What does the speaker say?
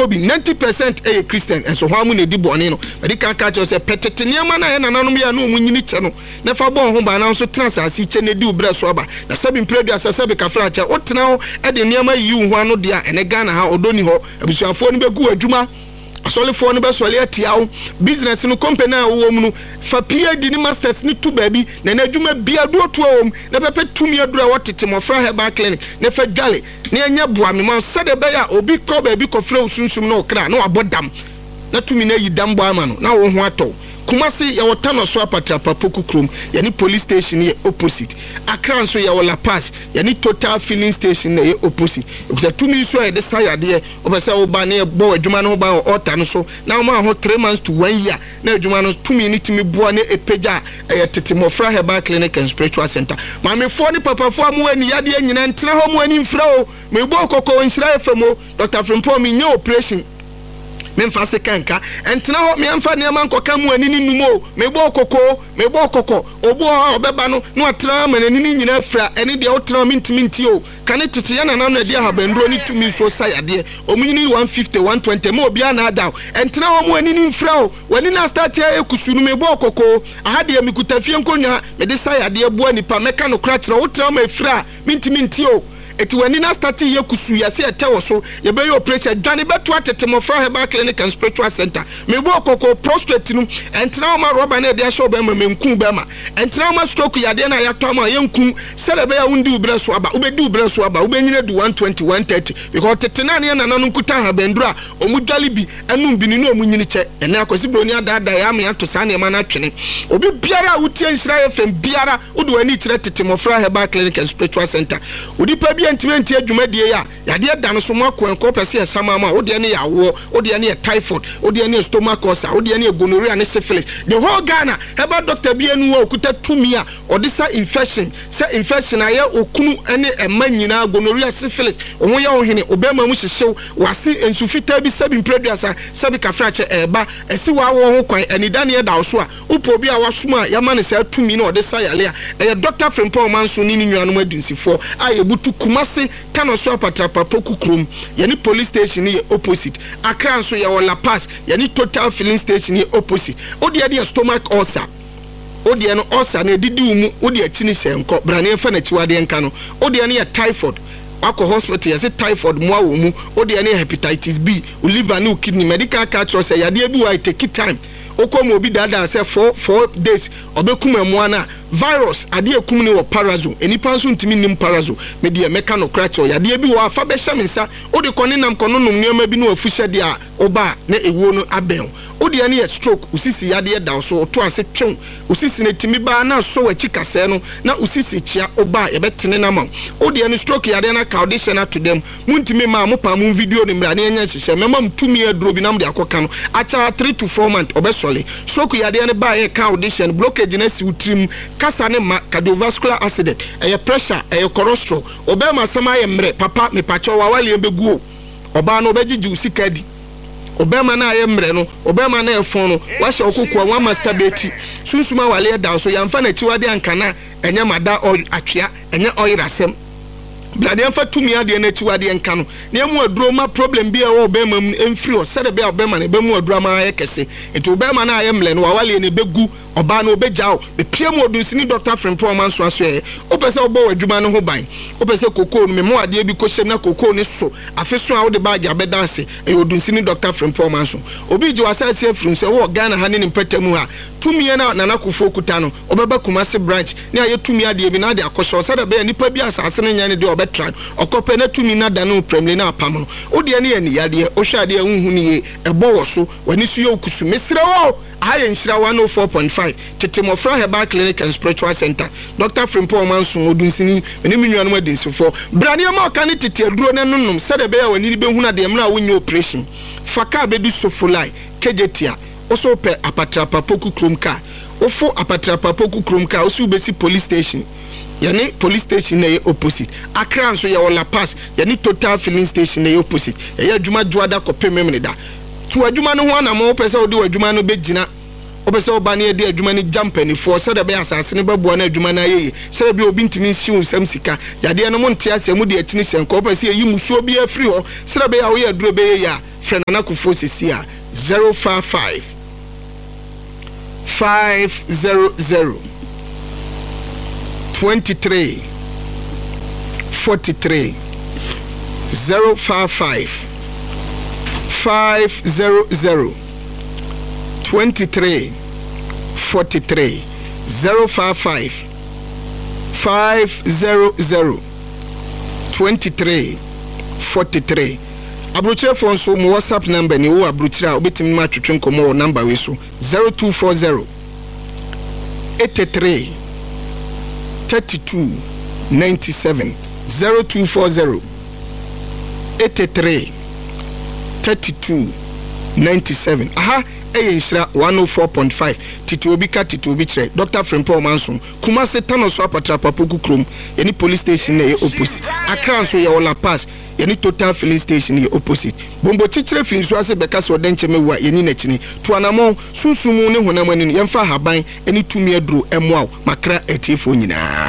Kobi 90% a Christian and so how many di bonino but he can catch us a petetiniamana and anomaly no munini channel never born home by now so transfer see chene do braswaba na sabin previous as a fracha what now at the niama you one no dia and a Ghana how odoni ho a phone be go adwuma asole for no be sole atiawo business no company a wo mu no fa PhD ni masters ni tu baby na adwuma bia do to wo na pepe tumi adura wotete mofra herbal clinic na fa dwale na enya boa me ma sade be ya obi ko baby ko fra usunsum na okra na wabodam na tumi na yidam bo ama no na wo ho ato Kumasi ya watano so apatra papoku krom yani police station ye opposite Accra so ya wala pass yani Total filling station ye opposite ukuta tumi so ya desa ya de obese oba na bo adwuma no ba ota no so na ma ho 3 months to 1 year na adwuma no tumi ni timi boa na epeja tete mofra herbal clinic and spiritual center ma me fo ni papa fo amu ani yade nyina ntena ho mu ani mfra o me bo kokko nsira efemo Dr. Frimpong me nya operation memfa se kanka entina ho me amfa ne man koka mu anini numo mebo koko obo obeba no no atra manani nyina fra ene de otra minti o kane tete yana na de habandro ni tumi so sayade omunyini 150 120 mo bia na ada entina ho mu anini mfra o wani na start ya ekusunu mebo koko ahade amikutafie nkonya me de sayade bo anipa meka no kra kira otra ma fra minti o eti wani na start ye kusu ya se etewo so ye be your pressure dwane beto atete mofra herbal clinic and spiritual center me bo kokko prostate nu entra ma roba na de show be ma menku be ma entra ma stroke ya de na ya to ma yenku sele be ya wundi ubra so aba ubedi ubra so aba ubenyine du 120 130 because tete na ne na nanu nkuta ha bendura omudwale bi anu bi ni no omunyini che ene akosi broni adada ya me ato sa ne ma na twene obi biara wutie nsira fm biara udu wani kire tete mofra herbal clinic and spiritual center udi pa enti adwumadie ya yade dan so mako enko pese esama ma ode ne yawo ode ne typhoid ode ne stomach ulcer ode ne gonorrhea ne syphilis the whole Ghana heba doctor bi anu wa okuta tumi a ode sa infection aye okunu ene ema nyina gonorrhea syphilis ohun ya ohene obema mu hyehyew wase ensufita bi sabi producer sabi kafrache eba esi wa wo ho kwan anida ne da so a upo bi a wasoma ya ma ne sa tumi na ode sa yale a Dr. Frimpong manso ni nnuanom adunsifo a yebutu Kumasi kano so apatra papoku krom yani police station ye opposite Accra so ya wala pass yani Total filling station ye opposite odi ya stomach ulcer odi ya no ulcer na didi umu odi ya chini senko brane fa na chiwade enka no odi ya ne typhoid wako hospital ya se typhoid mwa umu odi ya ne hepatitis B liver ni kidney medical catch say ya de bi wa take time okomo obi dada say 4 days obekuma muana virus ade ekum ni wo parazo enipa nso ntimi nim parazo me de meka no kracho ya de bi wo afa be hyamensa odi kone nam kono nom niam bi no afuhye de a oba na ewo no aben odi ya ne stroke usisi ya de da so to ase twon usisi na timi ba na so wachi kase no na usisi chia oba ye betene na ma odi ya ne stroke ya de na audition to them muntimi ma mo pa mo video ni mra na enya hyehye mema mtumi aduro bi nam de akoka no acha 3 to 4 months obesole stroke ya de ne ba ye ka audition blockage na si utrim kasa ne ma cardiovascular accident pressure cholesterol obema sama ye mre papa me pacho wa wale embegu oba no obegigi usika di obema na ye mre no obema na efon no wa hye okukwa wa masturbate sunsuma wale da so yamfa na chiwade ankana enye mada atwea enye oyirasem blade amfa tumi ade na chiwade enka no na emu aduro ma problem bi e wo obema emfiri o sede be obema na be mu aduro ma ye kese enti obema na ye mle no wa wale ne begu oba no obejao be piem odunsini Dr. Frimpong manso aso ye opese obo wadwuma no ho ban opese kokoo no memo ade bi ko hyem na kokoo ne so afeso a wo de baagi abedanse e odunsini Dr. Frimpong manso obi ji wasase afrim se wo Ghana ha ne mpatamu ha tumi na nanakofo kuta no obeba Kumasi branch ne aye tumi ade bi na ade akosho sada be nipa bi asase no nya ne de obetran okope na tumi na da no premle na apam no ode ne ye ne yade ohwa ade ehunhu ne ye ebo wo so wani so ye okusu mesre wo aye nshira 104.5 tete mofra herbal clinic and spiritual center Dr. Frimpong manso odunsini eni minnuanum adinsifo brane ma okane tete aduro ne nonnom sede be ya wani be huna de mra wonye operation faka be du sofulai kejetia oso pe apatra papoku kromka ofo apatra papoku kromka oso besi police station yani police station na opposite Accra so ya wala pass yani Total filling station na opposite ya adwuma juada kopemem ne da tu adwuma no ho na mo pese odi adwuma no begina obese oba ne de adwuma ne jampani fo se de be asase ne beboa na adwuma na ye se bi obi ntimi nsiu nsam sika yade no monte ase mu de atini senko obese yi musuo bi afiri ho se de be ya wo ye aduro be ye ya Frenana Kufo sisi a 055 500 23 43 055 500 23 43 055 500 23 43 Abruchire phone so mo WhatsApp number ni wo abruchire a obetimi ma twetwe nkomo number we so 0240 83 32 97 0240 83 32 97 aha Eyeshira 104.5 Titi Obika Titi Obichire Dr. Frempong Manson Kumase Tano so apatra papoku krom yani police station ye opposite Accra so ye Ola Pass yani Total filling station ye opposite Bombo Chichire finso ase beka so denche mewa yani nachini tuanamo sunsumu ne honamani yemfa haban yani tumi aduro emwa makra etiefo nyina